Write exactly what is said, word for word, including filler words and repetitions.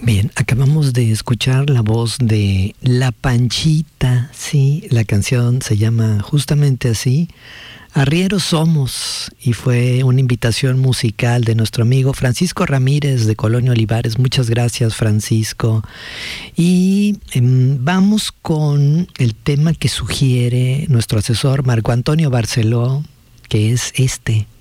Bien, acabamos de escuchar la voz de La Panchita, sí, la canción se llama justamente así, Arrieros Somos, y fue una invitación musical de nuestro amigo Francisco Ramírez de Colonia Olivares. Muchas gracias, Francisco. Y eh, vamos con el tema que sugiere nuestro asesor Marco Antonio Barceló, que es este.